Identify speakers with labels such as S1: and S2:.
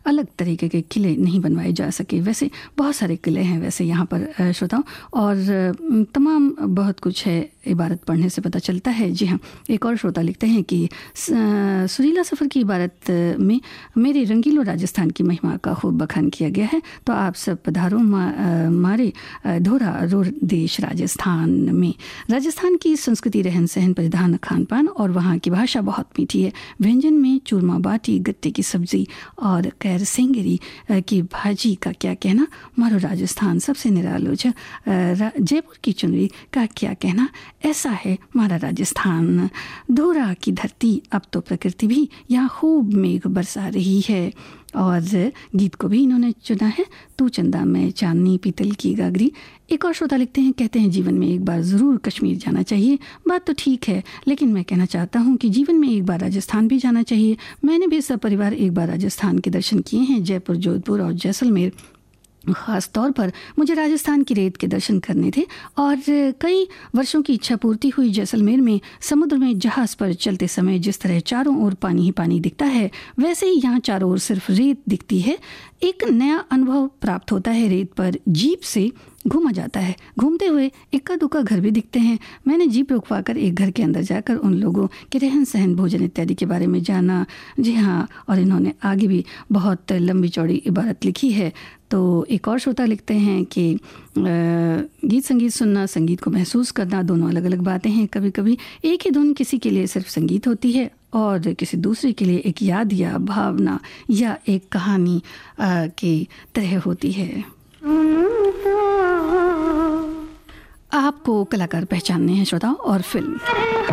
S1: अलग तरीके के किले नहीं बनवाए जा सके। वैसे बहुत सारे किले हैं वैसे यहाँ पर श्रोताओं, और तमाम बहुत कुछ है, इबारत पढ़ने से पता चलता है। जी हाँ, एक और श्रोता लिखते हैं कि सुरीला सफ़र की इबारत में मेरे रंगीलो राजस्थान की महिमा का खूब बखान किया गया है। तो आप सब पधारो मारे धोरा रोर देश राजस्थान में। राजस्थान की संस्कृति, रहन सहन, परिधान, खान पान और वहाँ की भाषा बहुत मीठी है। व्यंजन में चूरमा बाटी, गट्टे की सब्जी और कैर सेंगरी की भाजी का क्या कहना। मारो राजस्थान सबसे निरालो छ। जयपुर की चुनरी का क्या कहना। ऐसा है हमारा राजस्थान। धोरा की धरती, अब तो प्रकृति भी यहाँ खूब मेघ बरसा रही है। और गीत को भी इन्होंने चुना है, तू चंदा मैं चांदनी पीतल की गागरी। एक और श्रोता लिखते हैं, कहते हैं जीवन में एक बार ज़रूर कश्मीर जाना चाहिए। बात तो ठीक है, लेकिन मैं कहना चाहता हूँ कि जीवन में एक बार राजस्थान भी जाना चाहिए। मैंने भी सब परिवार एक बार राजस्थान के दर्शन किए हैं, जयपुर, जोधपुर और जैसलमेर। ख़ास तौर पर मुझे राजस्थान की रेत के दर्शन करने थे और कई वर्षों की इच्छा पूर्ति हुई। जैसलमेर में समुद्र में जहाज़ पर चलते समय जिस तरह चारों ओर पानी ही पानी दिखता है, वैसे ही यहाँ चारों ओर सिर्फ रेत दिखती है। एक नया अनुभव प्राप्त होता है। रेत पर जीप से घूमा जाता है। घूमते हुए इक्का दुक्का घर भी दिखते हैं। मैंने जीप रुकवाकर एक घर के अंदर जाकर उन लोगों के रहन सहन, भोजन इत्यादि के बारे में जाना। जी हाँ, और इन्होंने आगे भी बहुत लंबी चौड़ी इबारत लिखी है। तो एक और श्रोता लिखते हैं कि गीत संगीत सुनना, संगीत को महसूस करना, दोनों अलग अलग बातें हैं। कभी कभी एक ही धुन किसी के लिए सिर्फ संगीत होती है और किसी दूसरे के लिए एक याद या भावना या एक कहानी की तरह होती है। आपको कलाकार पहचानने हैं श्रोताओं और फिल्म।